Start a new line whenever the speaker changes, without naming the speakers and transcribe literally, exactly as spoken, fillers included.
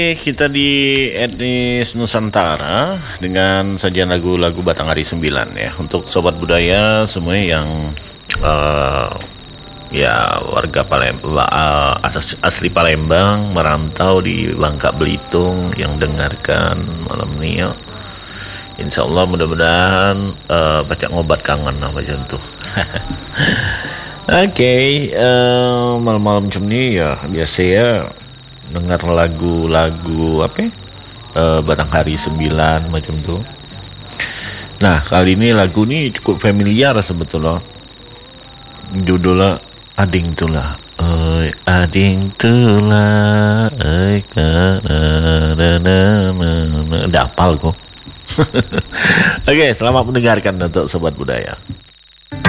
Kita di etnis Nusantara dengan sajian lagu-lagu Batanghari sembilan ya. Untuk sobat budaya semua yang uh, ya warga Palembang, uh, asli Palembang merantau di Bangka Belitung yang dengarkan malam ini ya. Insya Allah mudah-mudahan uh, baca ngobat kangen lah macam tuh. Oke, okay, uh, malam-malam macam ini ya biasa ya dengar lagu-lagu apa ya? Uh, Batanghari sembilan macam tuh. Nah kali ini lagu ini cukup familiar sebetulnya. Judulnya Ading Tula. Oi Ading Tula, oi udah hafal kok. Oke, selamat mendengarkan untuk sobat budaya.